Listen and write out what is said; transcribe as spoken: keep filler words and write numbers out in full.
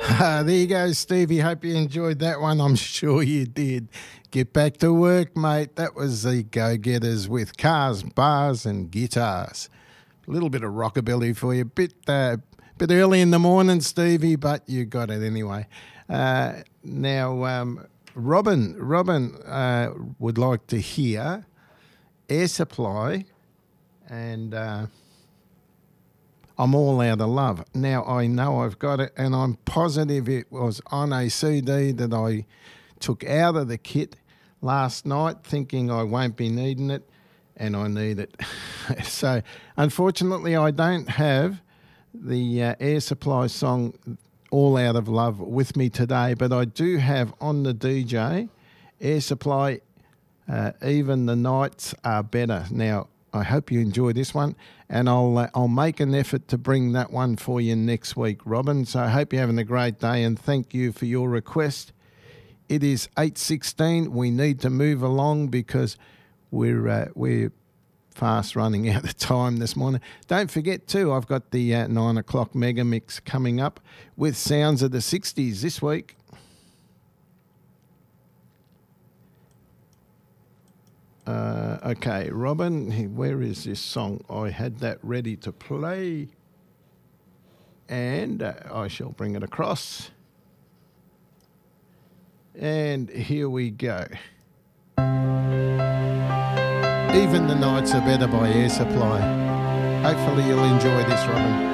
Ah, there you go, Stevie. Hope you enjoyed that one. I'm sure you did. Get back to work, mate. That was the Go-Getters with Cars, Bars and Guitars. A little bit of rockabilly for you. Bit, uh, bit early in the morning, Stevie, but you got it anyway. Uh, now, um, Robin, Robin uh, would like to hear Air Supply and... Uh, I'm All Out of Love. Now, I know I've got it, and I'm positive it was on a C D that I took out of the kit last night thinking I won't be needing it, and I need it. So, unfortunately, I don't have the uh, Air Supply song All Out of Love with me today, but I do have on the D J Air Supply, uh, Even the Nights Are Better. Now, I hope you enjoy this one, and I'll uh, I'll make an effort to bring that one for you next week, Robin. So I hope you're having a great day, and thank you for your request. It is eight sixteen. We need to move along because we're uh, we're fast running out of time this morning. Don't forget too, I've got the uh, nine o'clock mega mix coming up with sounds of the sixties this week. Uh, okay, Robin, where is this song? I had that ready to play, and uh, I shall bring it across. And here we go. Even the Nights Are Better by Air Supply. Hopefully you'll enjoy this, Robin.